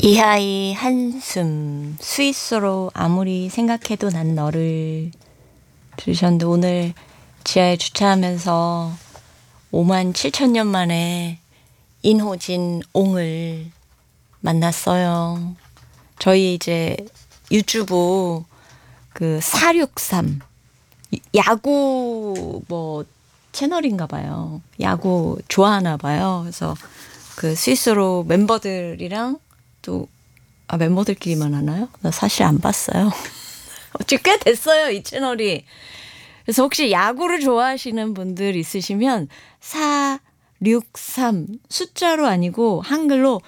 이하이 한숨 스위스로 아무리 생각해도 난 너를 들으셨는데, 오늘 지하에 주차하면서 5만 7천 년 만에 인호진 옹을 만났어요. 저희 이제 유튜브 그 463 야구 뭐 채널인가 봐요. 야구 좋아하나 봐요. 그래서 그 스위스로 멤버들이랑 또 멤버들끼리만 하나요? 나 사실 안 봤어요. 지금 꽤 됐어요, 이 채널이. 그래서 혹시 야구를 좋아하시는 분들 있으시면 463 숫자로 아니고 한글로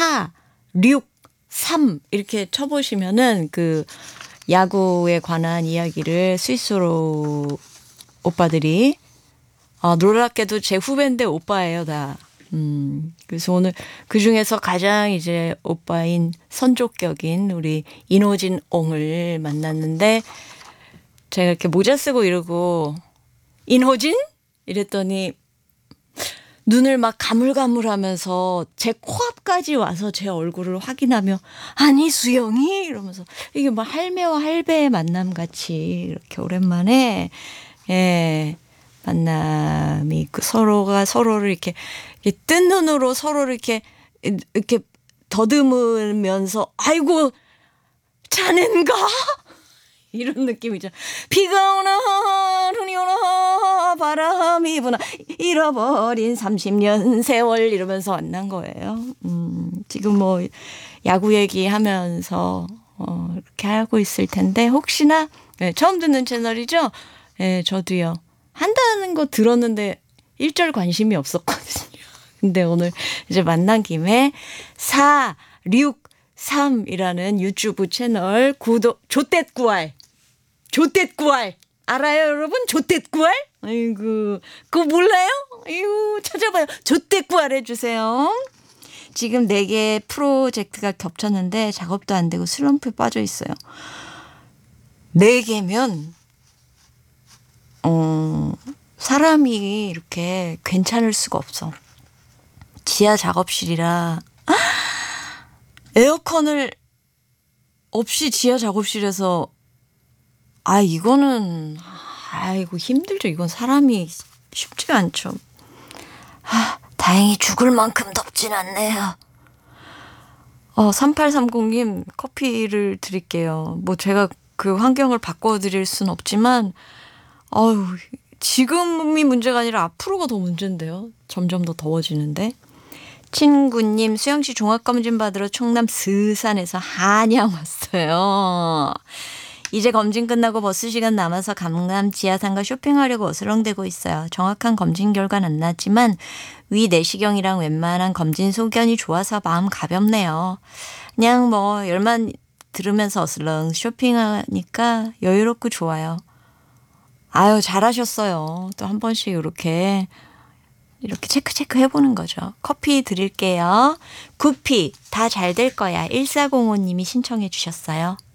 463 이렇게 쳐보시면은 그 야구에 관한 이야기를 스위스로 오빠들이 놀랍게도 제 후배인데 오빠예요, 다. 그래서 오늘 그 중에서 가장 이제 오빠인 선조격인 우리 인호진 옹을 만났는데, 제가 이렇게 모자 쓰고 이러고 인호진? 이랬더니 눈을 막 가물가물하면서 제 코앞까지 와서 제 얼굴을 확인하며 아니 수영이? 이러면서 이게 뭐 할매와 할배의 만남 같이 이렇게 오랜만에 만남이 있고, 서로가 서로를 이렇게 뜬 눈으로 서로를 이렇게 더듬으면서 아이고 자넨가? 이런 느낌이죠. 비가 오나 눈이 오나 바람이 부나 잃어버린 30년 세월 이러면서 만난 거예요. 지금 뭐 야구 얘기하면서 이렇게 하고 있을 텐데, 혹시나 처음 듣는 채널이죠? 저도요. 한다는 거 들었는데 일절 관심이 없었거든요. 근데 오늘 이제 만난 김에 463이라는 유튜브 채널 구독, 조댓구알 알아요, 여러분? 조댓구알? 아이고, 그거 몰라요? 아이고, 찾아봐요. 조댓구알 해주세요. 지금 4개 프로젝트가 겹쳤는데 작업도 안 되고 슬럼프에 빠져 있어요. 4개면 사람이 이렇게 괜찮을 수가 없어. 지하 작업실이라 에어컨을 없이 지하 작업실에서 이거는 아이고 힘들죠. 이건 사람이 쉽지가 않죠. 다행히 죽을 만큼 덥진 않네요. 3830님 커피를 드릴게요. 뭐 제가 그 환경을 바꿔드릴 순 없지만 지금이 문제가 아니라 앞으로가 더 문제인데요. 점점 더 더워지는데. 친구님, 수영씨 종합검진 받으러 충남 스산에서 한양 왔어요. 이제 검진 끝나고 버스 시간 남아서 강남 지하상가 쇼핑하려고 어슬렁대고 있어요. 정확한 검진 결과는 안 나왔지만 위 내시경이랑 웬만한 검진 소견이 좋아서 마음 가볍네요. 그냥 뭐 열만 들으면서 어슬렁 쇼핑하니까 여유롭고 좋아요. 잘하셨어요. 또 한 번씩 이렇게 체크 해보는 거죠. 커피 드릴게요. 구피 다 잘 될 거야. 1405님이 신청해 주셨어요.